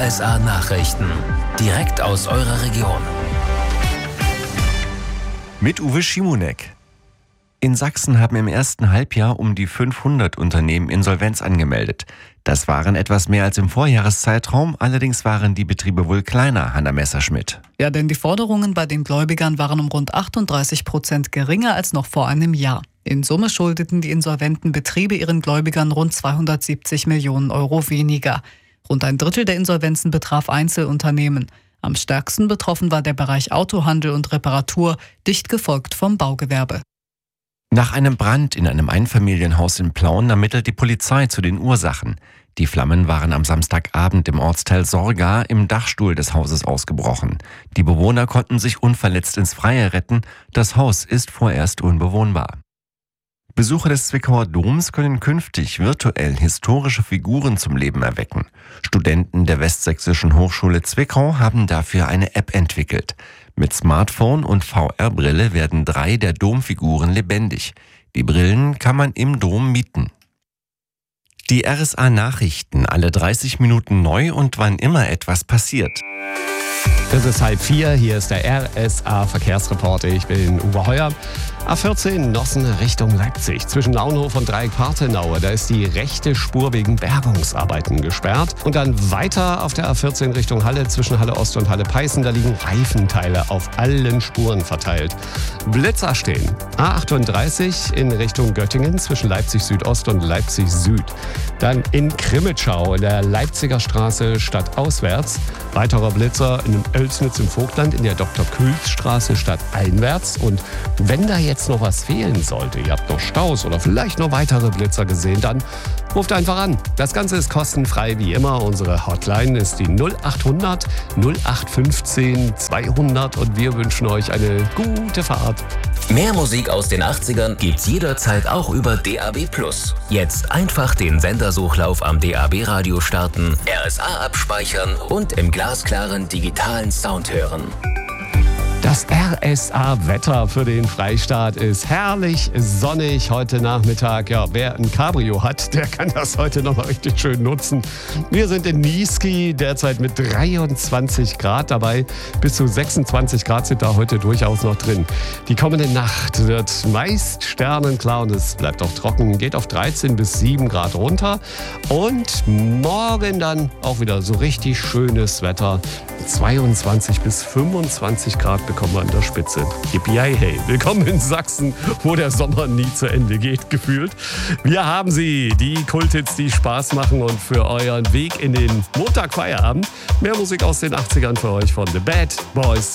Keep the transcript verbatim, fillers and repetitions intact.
S A Nachrichten. Direkt aus eurer Region. Mit Uwe Schimonek. In Sachsen haben im ersten Halbjahr um die fünfhundert Unternehmen Insolvenz angemeldet. Das waren etwas mehr als im Vorjahreszeitraum, allerdings waren die Betriebe wohl kleiner, Hanna Messerschmidt. Ja, denn die Forderungen bei den Gläubigern waren um rund achtunddreißig Prozent geringer als noch vor einem Jahr. In Summe schuldeten die insolventen Betriebe ihren Gläubigern rund zweihundertsiebzig Millionen Euro weniger. Rund ein Drittel der Insolvenzen betraf Einzelunternehmen. Am stärksten betroffen war der Bereich Autohandel und Reparatur, dicht gefolgt vom Baugewerbe. Nach einem Brand in einem Einfamilienhaus in Plauen ermittelt die Polizei zu den Ursachen. Die Flammen waren am Samstagabend im Ortsteil Sorga im Dachstuhl des Hauses ausgebrochen. Die Bewohner konnten sich unverletzt ins Freie retten. Das Haus ist vorerst unbewohnbar. Besucher des Zwickauer Doms können künftig virtuell historische Figuren zum Leben erwecken. Studenten der Westsächsischen Hochschule Zwickau haben dafür eine App entwickelt. Mit Smartphone und V R-Brille werden drei der Domfiguren lebendig. Die Brillen kann man im Dom mieten. Die R S A-Nachrichten, alle dreißig Minuten neu und wann immer etwas passiert. Es ist halb vier, hier ist der R S A-Verkehrsreporter. Ich bin Uwe Heuer. A vierzehn Nossen Richtung Leipzig. Zwischen Launhof und Dreieck-Partenaue, da ist die rechte Spur wegen Bergungsarbeiten gesperrt. Und dann weiter auf der A vierzehn Richtung Halle, zwischen Halle Ost und Halle Peißen, da liegen Reifenteile auf allen Spuren verteilt. Blitzer stehen. A achtunddreißig in Richtung Göttingen, zwischen Leipzig Südost und Leipzig Süd. Dann in Krimitschau in der Leipziger Straße stadtauswärts. Weiterer Blitzer in Oelsnitz im Vogtland in der Doktor-Külz-Straße stadteinwärts. Und wenn da jetzt noch was fehlen sollte, ihr habt noch Staus oder vielleicht noch weitere Blitzer gesehen, dann ruft einfach an. Das Ganze ist kostenfrei wie immer. Unsere Hotline ist die null achthundert null acht fünfzehn zweihundert und wir wünschen euch eine gute Fahrt. Mehr Musik aus den achtzigern gibt's jederzeit auch über D A B plus. Jetzt einfach den Sendersuchlauf am D A B-Radio starten, R S A abspeichern und im glasklaren digitalen Sound hören. Das R S A-Wetter für den Freistaat ist herrlich sonnig heute Nachmittag. Ja, wer ein Cabrio hat, der kann das heute nochmal richtig schön nutzen. Wir sind in Niesky, derzeit mit dreiundzwanzig Grad dabei. Bis zu sechsundzwanzig Grad sind da heute durchaus noch drin. Die kommende Nacht wird meist sternenklar und es bleibt auch trocken. Geht auf dreizehn bis sieben Grad runter. Und morgen dann auch wieder so richtig schönes Wetter. zweiundzwanzig bis fünfundzwanzig Grad bekommen wir an der Spitze. Yippie hey, willkommen in Sachsen, wo der Sommer nie zu Ende geht, gefühlt. Wir haben sie, die Kulthits, die Spaß machen und für euren Weg in den Montagfeierabend mehr Musik aus den achtzigern für euch von The Bad Boys